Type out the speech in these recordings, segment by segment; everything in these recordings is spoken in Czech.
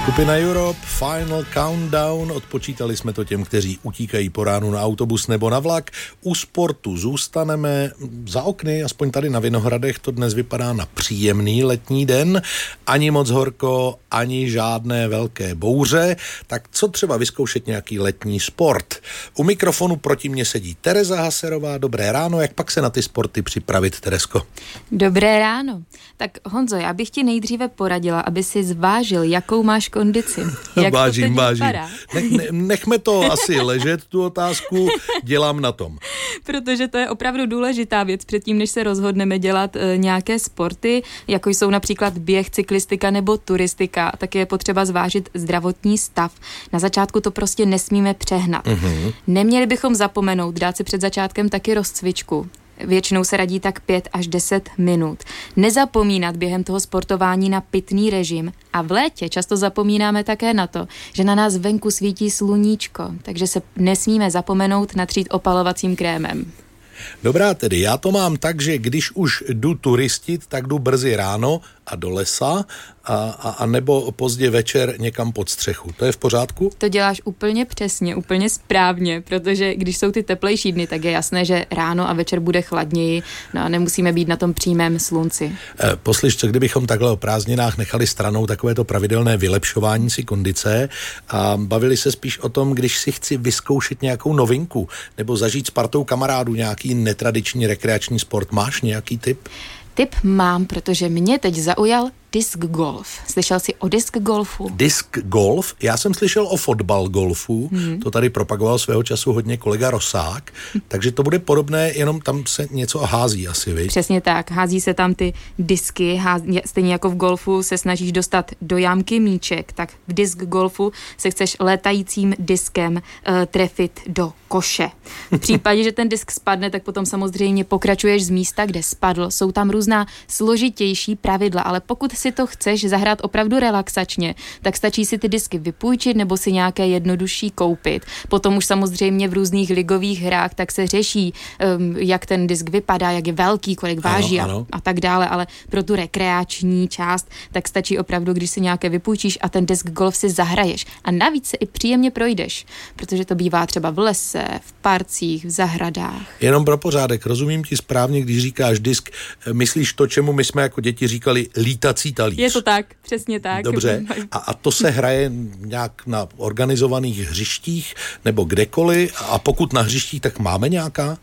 Skupina Europe, Final Countdown, odpočítali jsme to těm, kteří utíkají po ránu na autobus nebo na vlak. U sportu zůstaneme za okny, aspoň tady na Vinohradech to dnes vypadá na příjemný letní den. Ani moc horko, ani žádné velké bouře. Tak co třeba vyzkoušet nějaký letní sport? U mikrofonu proti mně sedí Tereza Haserová. Dobré ráno, jak pak se na ty sporty připravit, Teresko? Dobré ráno. Tak Honzo, já bych ti nejdříve poradila, aby si zvážil, jakou máš kondici. Jak vážím. Nechme to asi ležet, tu otázku, dělám na tom. Protože to je opravdu důležitá věc předtím, než se rozhodneme dělat nějaké sporty, jako jsou například běh, cyklistika nebo turistika, tak je potřeba zvážit zdravotní stav. Na začátku to prostě nesmíme přehnat. Neměli bychom zapomenout dát si před začátkem taky rozcvičku. Většinou se radí tak 5 až 10 minut. Nezapomínat během toho sportování na pitný režim a v létě často zapomínáme také na to, že na nás venku svítí sluníčko, takže se nesmíme zapomenout natřít opalovacím krémem. Dobrá, tedy já to mám tak, že když už jdu turistit, tak jdu brzy ráno a do lesa a nebo pozdě večer někam pod střechu. To je v pořádku? To děláš úplně přesně, úplně správně, protože když jsou ty teplejší dny, tak je jasné, že ráno a večer bude chladněji, no a nemusíme být na tom přímém slunci. Poslyš, co kdybychom takhle o prázdninách nechali stranou takovéto pravidelné vylepšování si kondice a bavili se spíš o tom, když si chci vyzkoušet nějakou novinku nebo zažít s partou kamarádů nějaký netradiční rekreační sport. Máš nějaký tip? Tip mám, protože mě teď zaujal disc golf. Slyšel jsi o disc golfu? Disc golf? Já jsem slyšel o fotbal golfu, to tady propagoval svého času hodně kolega Rosák, takže to bude podobné, jenom tam se něco hází asi, viď? Přesně tak, hází se tam ty disky, stejně jako v golfu se snažíš dostat do jámky míček, tak v disc golfu se chceš létajícím diskem trefit do koše. V případě, že ten disk spadne, tak potom samozřejmě pokračuješ z místa, kde spadl. Jsou tam různá složitější pravidla, ale pokud si to chceš zahrát opravdu relaxačně, tak stačí si ty disky vypůjčit nebo si nějaké jednodušší koupit. Potom už samozřejmě v různých ligových hrách tak se řeší, jak ten disk vypadá, jak je velký, kolik váží a tak dále, ale pro tu rekreační část tak stačí opravdu, když si nějaké vypůjčíš a ten disc golf si zahraješ. A navíc se i příjemně projdeš, protože to bývá třeba v lese, v parcích, v zahradách. Jenom pro pořádek, rozumím ti správně, když říkáš disk, myslíš to, čemu my jsme jako děti říkali lítací talíř. Je to tak, přesně tak. Dobře. A to se hraje nějak na organizovaných hřištích nebo kdekoliv? A pokud na hřištích, tak máme nějaká?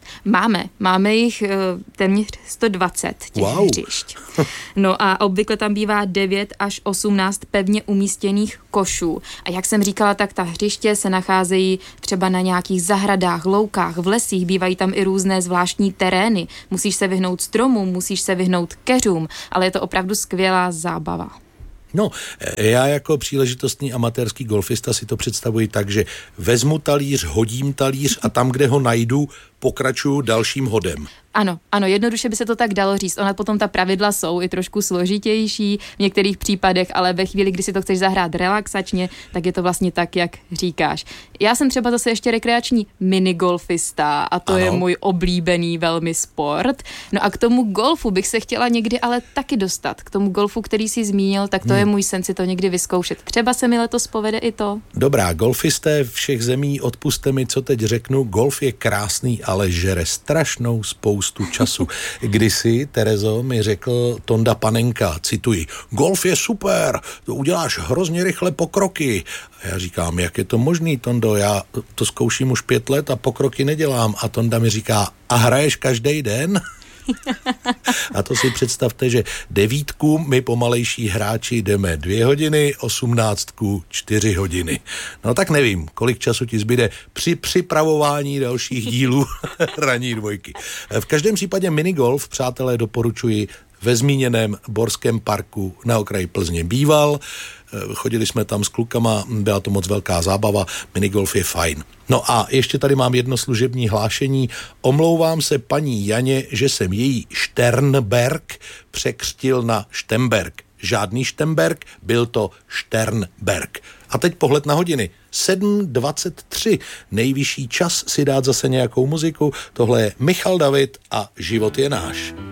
Máme jich téměř 120 těch hřišť. No a obvykle tam bývá 9 až 18 pevně umístěných košů. A jak jsem říkala, tak ta hřiště se nacházejí třeba na nějakých zahradách, loukách, v lesích, bývají tam i různé zvláštní terény. Musíš se vyhnout stromům, musíš se vyhnout keřům, ale je to opravdu skvělá zábava. No, já jako příležitostný amatérský golfista si to představuji tak, že vezmu talíř, hodím talíř a tam, kde ho najdu, pokračuju dalším hodem. Ano, jednoduše by se to tak dalo říct. Ona potom ta pravidla jsou i trošku složitější v některých případech, ale ve chvíli, kdy si to chceš zahrát relaxačně, tak je to vlastně tak, jak říkáš. Já jsem třeba zase ještě rekreační minigolfista a to je můj oblíbený velmi sport. No a k tomu golfu bych se chtěla někdy ale taky dostat. K tomu golfu, který jsi zmínil, tak to je můj sen si to někdy vyzkoušet. Třeba se mi letos povede i to. Dobrá, golfisté všech zemí, odpuste mi, co teď řeknu, golf je krásný, ale žere strašnou spoustu času. Kdysi, Terezo, mi řekl Tonda Panenka, cituji, golf je super, to uděláš hrozně rychle pokroky. A já říkám, jak je to možný, Tondo, já to zkouším už 5 let a pokroky nedělám. A Tonda mi říká, a hraješ každý den? A to si představte, že 9 my pomalejší hráči jdeme 2 hodiny, 18 4 hodiny. No tak nevím, kolik času ti zbyde při připravování dalších dílů ranní dvojky. V každém případě minigolf, přátelé, doporučuji ve zmíněném Borském parku na okraji Plzně býval. Chodili jsme tam s klukama, byla to moc velká zábava, minigolf je fajn. No a ještě tady mám jedno služební hlášení. Omlouvám se paní Janě, že jsem její Sternberg překřtil na Štemberg. Žádný Štemberg, byl to Sternberg. A teď pohled na hodiny. 7:23. Nejvyšší čas si dát zase nějakou muziku. Tohle je Michal David a Život je náš.